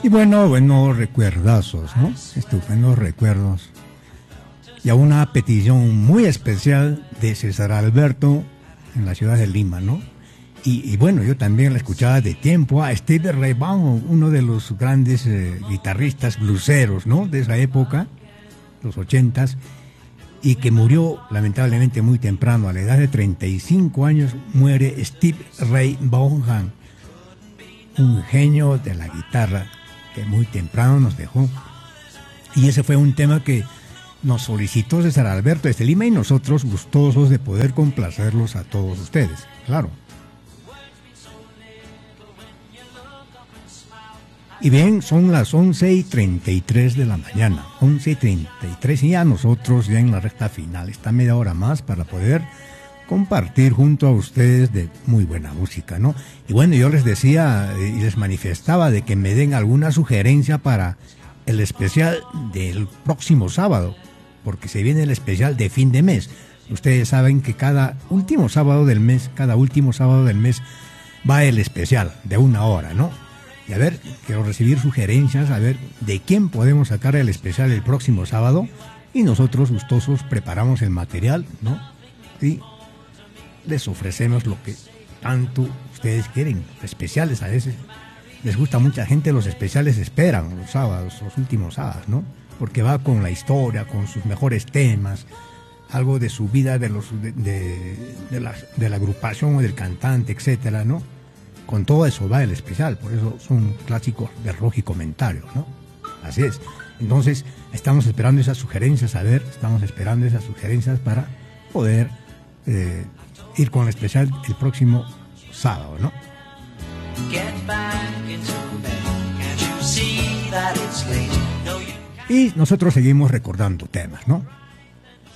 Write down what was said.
Y bueno, buenos recuerdazos, ¿no? Estupendos recuerdos. Y a una petición muy especial de César Alberto en la ciudad de Lima, ¿no? Y bueno, yo también la escuchaba de tiempo a Steve Ray Vaughan, uno de los grandes guitarristas bluseros, ¿no? De esa época, los 80s, y que murió lamentablemente muy temprano, a la edad de 35 años, muere Steve Ray Vaughan, un genio de la guitarra que muy temprano nos dejó. Y ese fue un tema que nos solicitó César Alberto desde Lima y nosotros gustosos de poder complacerlos a todos ustedes, claro. Y bien, son las 11:33 de la mañana, 11:33, y ya nosotros ya en la recta final, está media hora más para poder compartir junto a ustedes de muy buena música, ¿no? Y bueno, yo les decía y les manifestaba de que me den alguna sugerencia para el especial del próximo sábado, porque se viene el especial de fin de mes. Ustedes saben que cada último sábado del mes va el especial de 1 hora, ¿no? Y a ver, quiero recibir sugerencias, a ver de quién podemos sacar el especial el próximo sábado, y nosotros gustosos preparamos el material, ¿no? Y les ofrecemos lo que tanto ustedes quieren, especiales. A veces les gusta a mucha gente, los especiales esperan los sábados, los últimos sábados, ¿no? Porque va con la historia, con sus mejores temas, algo de su vida, de la agrupación o del cantante, etcétera, ¿no? Con todo eso va el especial, por eso son clásicos de rock y comentarios, ¿no? Así es. Entonces, estamos esperando esas sugerencias, para poder ir con el especial el próximo sábado, ¿no? Y nosotros seguimos recordando temas, ¿no?